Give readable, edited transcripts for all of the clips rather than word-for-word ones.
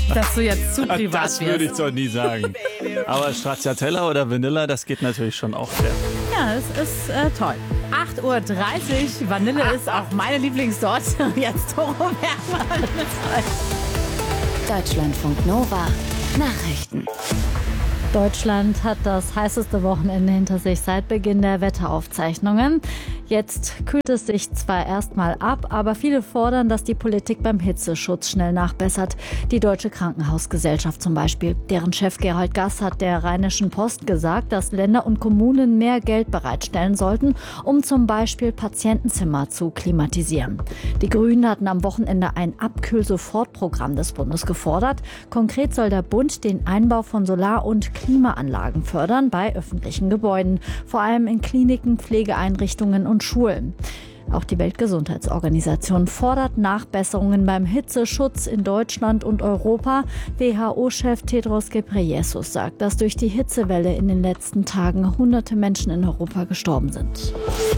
dass du jetzt zu privat Das würde ich wirst. doch nie sagen. Aber Stracciatella oder Vanilla, das geht natürlich schon auch fair. Ja, es ist toll. 8:30 Uhr, Vanille ist auch meine Lieblingssorte. Jetzt Doro Bergmann. Deutschlandfunk Nova. Nachrichten. Deutschland hat das heißeste Wochenende hinter sich seit Beginn der Wetteraufzeichnungen. Jetzt kühlt es sich zwar erstmal ab, aber viele fordern, dass die Politik beim Hitzeschutz schnell nachbessert. Die Deutsche Krankenhausgesellschaft zum Beispiel. Deren Chef Gerald Gass hat der Rheinischen Post gesagt, dass Länder und Kommunen mehr Geld bereitstellen sollten, um zum Beispiel Patientenzimmer zu klimatisieren. Die Grünen hatten am Wochenende ein Abkühl-Sofortprogramm des Bundes gefordert. Konkret soll der Bund den Einbau von Solar- und Klimaanlagen fördern bei öffentlichen Gebäuden, vor allem in Kliniken, Pflegeeinrichtungen und Schulen. Auch die Weltgesundheitsorganisation fordert Nachbesserungen beim Hitzeschutz in Deutschland und Europa. WHO-Chef Tedros Ghebreyesus sagt, dass durch die Hitzewelle in den letzten Tagen Hunderte Menschen in Europa gestorben sind.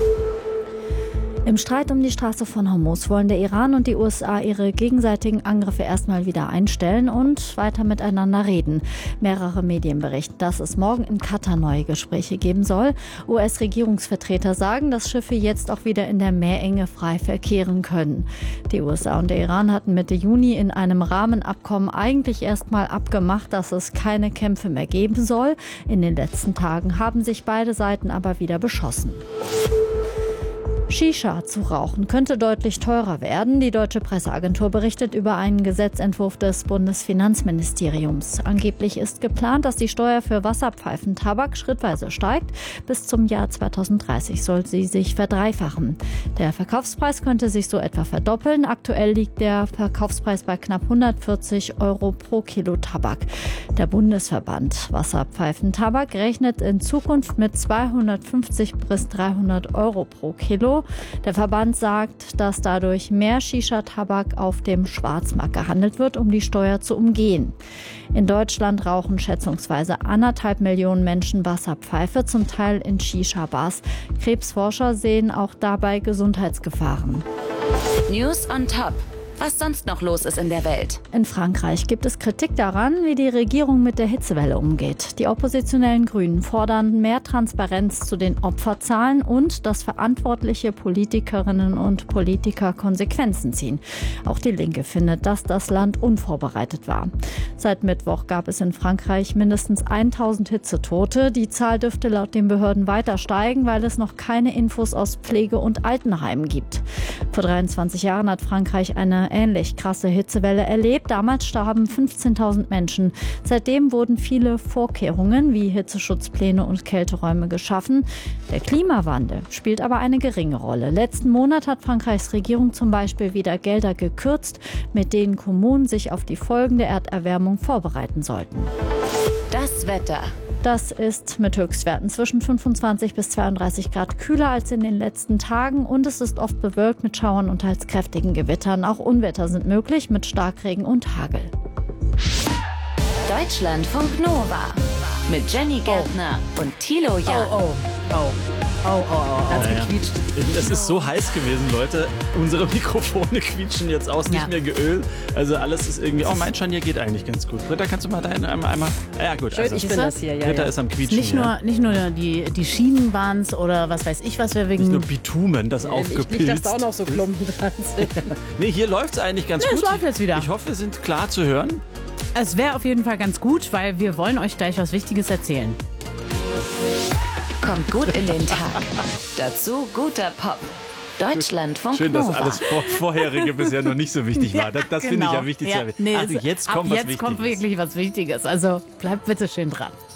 Im Streit um die Straße von Hormuz wollen der Iran und die USA ihre gegenseitigen Angriffe erstmal wieder einstellen und weiter miteinander reden. Mehrere Medien berichten, dass es morgen in Katar neue Gespräche geben soll. US-Regierungsvertreter sagen, dass Schiffe jetzt auch wieder in der Meerenge frei verkehren können. Die USA und der Iran hatten Mitte Juni in einem Rahmenabkommen eigentlich erstmal abgemacht, dass es keine Kämpfe mehr geben soll. In den letzten Tagen haben sich beide Seiten aber wieder beschossen. Shisha zu rauchen könnte deutlich teurer werden. Die Deutsche Presseagentur berichtet über einen Gesetzentwurf des Bundesfinanzministeriums. Angeblich ist geplant, dass die Steuer für Wasserpfeifentabak schrittweise steigt. Bis zum Jahr 2030 soll sie sich verdreifachen. Der Verkaufspreis könnte sich so etwa verdoppeln. Aktuell liegt der Verkaufspreis bei knapp 140 € pro Kilo Tabak. Der Bundesverband Wasserpfeifentabak rechnet in Zukunft mit 250 bis 300 € pro Kilo. Der Verband sagt, dass dadurch mehr Shisha-Tabak auf dem Schwarzmarkt gehandelt wird, um die Steuer zu umgehen. In Deutschland rauchen schätzungsweise 1,5 Millionen Menschen Wasserpfeife, zum Teil in Shisha-Bars. Krebsforscher sehen auch dabei Gesundheitsgefahren. News on Top. Was sonst noch los ist in der Welt. In Frankreich gibt es Kritik daran, wie die Regierung mit der Hitzewelle umgeht. Die oppositionellen Grünen fordern mehr Transparenz zu den Opferzahlen und dass verantwortliche Politikerinnen und Politiker Konsequenzen ziehen. Auch die Linke findet, dass das Land unvorbereitet war. Seit Mittwoch gab es in Frankreich mindestens 1000 Hitzetote. Die Zahl dürfte laut den Behörden weiter steigen, weil es noch keine Infos aus Pflege- und Altenheimen gibt. Vor 23 Jahren hat Frankreich eine ähnlich krasse Hitzewelle erlebt. Damals starben 15.000 Menschen. Seitdem wurden viele Vorkehrungen wie Hitzeschutzpläne und Kälteräume geschaffen. Der Klimawandel spielt aber eine geringe Rolle. Letzten Monat hat Frankreichs Regierung zum Beispiel wieder Gelder gekürzt, mit denen Kommunen sich auf die Folgen der Erderwärmung vorbereiten sollten. Das Wetter. Das ist mit Höchstwerten zwischen 25 bis 32 Grad kühler als in den letzten Tagen und es ist oft bewölkt mit Schauern und teils kräftigen Gewittern. Auch Unwetter sind möglich mit Starkregen und Hagel. Deutschlandfunk Nova. Mit Jenny Gärtner und Thilo Jahn. Hat's gequietscht. Es ist so heiß gewesen, Leute. Unsere Mikrofone quietschen jetzt aus, nicht mehr geölt. Also alles ist irgendwie... Oh, mein Scharnier geht eigentlich ganz gut. Britta, kannst du mal deinen einmal... Ja gut, Schön, also ich bin das hier, ja. Britta ist am Quietschen. Nicht nur die Schienen waren es oder was weiß ich, was wir wegen... Nicht nur Bitumen, das aufgepilzt. Nicht, dass da auch noch so Klumpen dran sind. Nee, hier läuft es eigentlich ganz Nee, gut. es läuft jetzt wieder. Ich hoffe, wir sind klar zu hören. Es wäre auf jeden Fall ganz gut, weil wir wollen euch gleich was Wichtiges erzählen. Kommt gut in den Tag. Dazu guter Pop. Deutschlandfunk Schön, dass Nova. alles Vorherige bisher noch nicht so wichtig war. Das finde ich ja wichtig. Ja, nee, also jetzt ab kommt was jetzt Wichtiges. kommt wirklich was Wichtiges. Also bleibt bitte schön dran.